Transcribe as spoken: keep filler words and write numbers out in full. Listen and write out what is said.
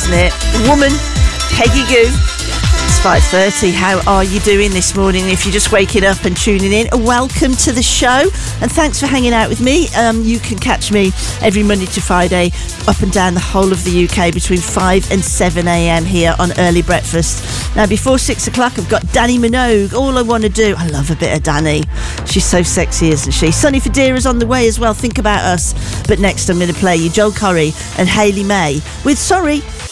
isn't it? Woman, Peggy Gou. It's five thirty. How are you doing this morning? If you're just waking up and tuning in, welcome to the show. And thanks for hanging out with me. Um, you can catch me every Monday to Friday up and down the whole of the U K between five and seven a.m. here on Early Breakfast. Now, before six o'clock, I've got Danny Minogue. All I Want to Do. I love a bit of Danny. She's so sexy, isn't she? Sonny Fodera's on the way as well. Think About Us. But next, I'm going to play you Joel Corry and Hayley May with Sorry.